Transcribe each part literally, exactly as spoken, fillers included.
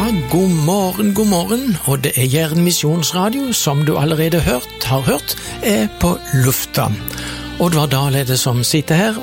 Ja, god morgen, god morgen, og det er Jæren Misjonsradio, som du allerede hørt, har hørt, er på lufta. Oddvar Dahl er det som sitter her.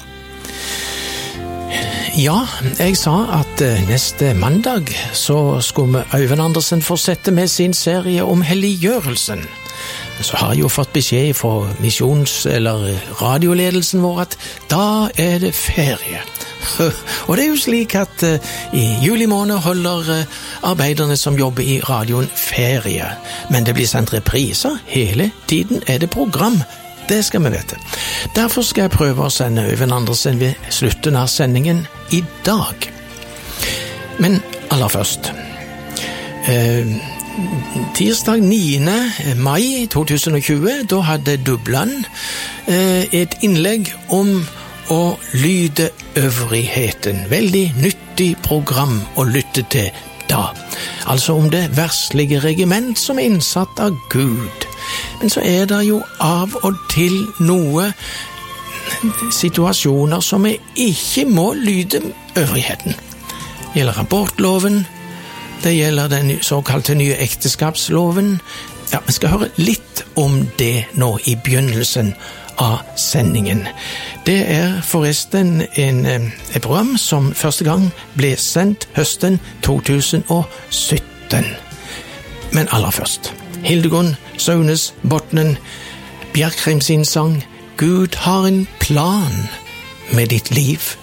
Ja, jeg sa at neste mandag så skulle Øyvind Andersen fortsette med sin serie om helliggjørelsen. Så har jeg jo fått beskjed fra misjons- eller radioledelsen vår at da er det ferie. Og det er jo slik at uh, i juli måned holder uh, arbeiderne som jobber i radioen ferie. Men det blir sendt repriser. Hele tiden er det program. Det skal vi vite. Derfor skal jeg prøve å sende Øyvind Andersen ved slutten av sendingen i dag. Men aller først. Uh, tirsdag niende mai to tusen og tjue, da hadde Dubland uh, et innlegg om å lyde øvrigheten. Veldig nyttig program å lytte til da. Altså om det verslige regiment som er innsatt av Gud. Men så er det jo av og til noe situasjoner som vi ikke må lyde øvrigheten. Det gjelder abortloven, det gjelder den såkalte nye ekteskapsloven. Ja, vi skal høre litt om det nå i begynnelsen av sendingen. Det er forresten en, et program som første gang ble sendt høsten to tusen og sytten. Men aller først, Hildegunn Saunes Botnen, Bjerkreim sin sang «Gud har en plan med ditt liv».